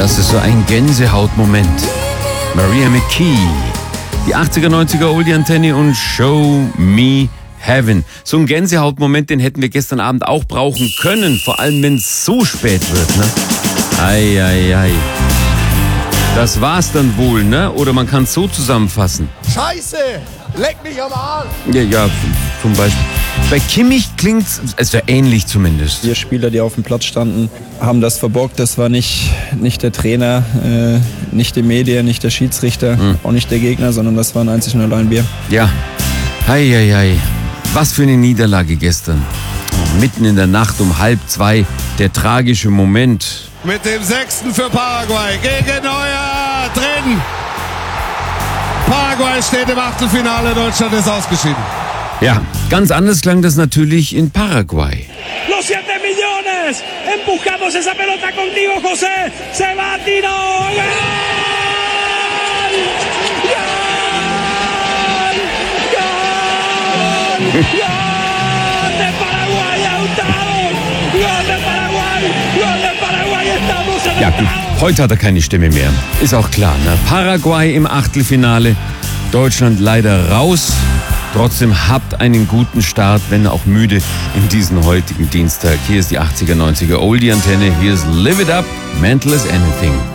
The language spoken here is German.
Das ist so ein Gänsehautmoment. Maria McKee. Die 80er, 90er Oldie-Antenne und Show Me Heaven. So ein Gänsehautmoment, den hätten wir gestern Abend auch brauchen können. Vor allem, wenn es so spät wird, ne? Ei, ei, ei. Das war's dann wohl, ne? Oder man kann es so zusammenfassen. Scheiße! Leck mich am Arsch! Ja, zum Beispiel. Bei Kimmich klingt's, also ähnlich zumindest. Wir Spieler, die auf dem Platz standen, haben das verbockt. Das war nicht der Trainer, nicht die Medien, nicht der Schiedsrichter, auch nicht der Gegner, sondern das waren einzig und allein wir. Ja. Ei, ei, ei. Was für eine Niederlage gestern. Mitten in der Nacht um 1:30, der tragische Moment. Mit dem 6. für Paraguay gegen Neuer drin. Paraguay steht im Achtelfinale, Deutschland ist ausgeschieden. Ja, ganz anders klang das natürlich in Paraguay. Los 7 millones, empujamos esa pelota contigo, José, se va, tiro, ¡gol! ¡Gol! ¡Gol! ¡Gol de Paraguay, Lautaro! ¡Gol de Paraguay! ¡Gol de Paraguay! Estamos en Ja gut, heute hat er keine Stimme mehr. Ist auch klar, ne? Paraguay im Achtelfinale, Deutschland leider raus. Trotzdem habt einen guten Start, wenn auch müde, in diesen heutigen Dienstag. Hier ist die 80er, 90er Oldie-Antenne. Hier ist Live It Up, Mental as Anything.